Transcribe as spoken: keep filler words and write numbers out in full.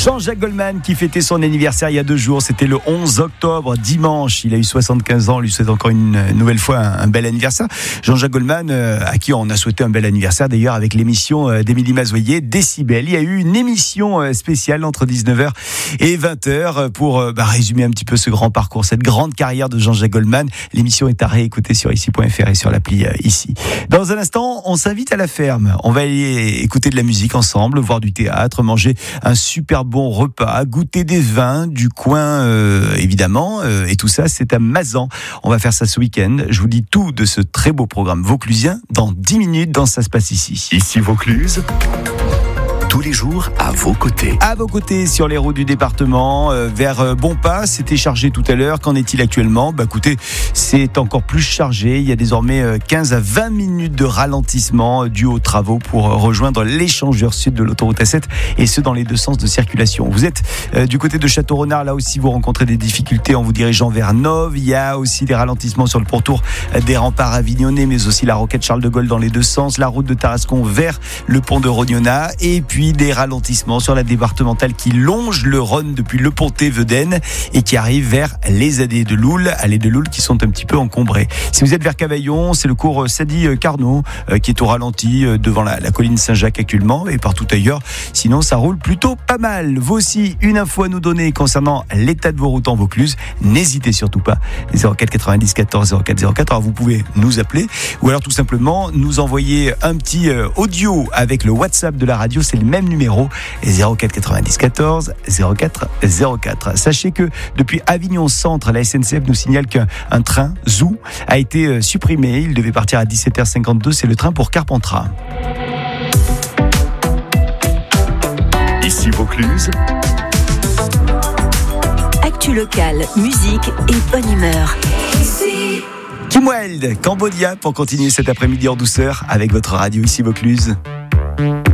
Jean-Jacques Goldman qui fêtait son anniversaire il y a deux jours, c'était le onze octobre, dimanche. Il a eu soixante-quinze ans, lui souhaite encore une nouvelle fois un, un bel anniversaire. Jean-Jacques Goldman, euh, à qui on a souhaité un bel anniversaire d'ailleurs avec l'émission euh, d'Émilie Mazoyer, Décibel. Il y a eu une émission euh, spéciale entre dix-neuf heures et vingt heures pour euh, bah, résumer un petit peu ce grand parcours, cette grande carrière de Jean-Jacques Goldman. L'émission est à réécouter sur ici point f r et sur l'appli euh, ici. Dans un instant, on s'invite à la ferme. On va aller écouter de la musique ensemble, voir du théâtre, manger un super bon repas, goûter des vins du coin euh, évidemment, euh, et tout ça c'est à Mazan. On va faire ça ce week-end. Je vous dis tout de ce très beau programme vauclusien dans dix minutes dans Ça se passe ici. Ici Vaucluse, tous les jours à vos côtés. À vos côtés sur les routes du département, euh, vers euh, Bonpas, c'était chargé tout à l'heure. Qu'en est-il actuellement ? Bah écoutez, c'est encore plus chargé. Il y a désormais euh, quinze à vingt minutes de ralentissement euh, dû aux travaux pour euh, rejoindre l'échangeur sud de l'autoroute A sept et ce dans les deux sens de circulation. Vous êtes euh, du côté de Château-Renard, là aussi vous rencontrez des difficultés en vous dirigeant vers Nove. Il y a aussi des ralentissements sur le pourtour euh, des remparts avignonnais, mais aussi la roquette Charles de Gaulle dans les deux sens, la route de Tarascon vers le pont de Rognona et puis des ralentissements sur la départementale qui longe le Rhône depuis Le Pontet-Vedène et qui arrive vers les allées de Loul, allées de Loul qui sont un petit peu encombrées. Si vous êtes vers Cavaillon, c'est le cours Sadi Carnot euh, qui est au ralenti euh, devant la, la colline Saint-Jacques actuellement et partout ailleurs. Sinon, ça roule plutôt pas mal. Vous aussi, une info à nous donner concernant l'état de vos routes en Vaucluse. N'hésitez surtout pas. zéro quatre quatre-vingt-dix quatorze zéro quatre zéro quatre. Alors vous pouvez nous appeler ou alors tout simplement nous envoyer un petit euh, audio avec le WhatsApp de la radio. C'est le même numéro. zéro quatre quatre-vingt-dix quatorze zéro quatre zéro quatre. Sachez que depuis Avignon Centre, la S N C F nous signale qu'un un train Zou a été supprimé. Il devait partir à dix-sept heures cinquante-deux. C'est le train pour Carpentras. Ici Vaucluse. Actu locale, musique et bonne humeur. Ici Kim Wilde, Cambodia pour continuer cet après-midi en douceur avec votre radio Ici Vaucluse.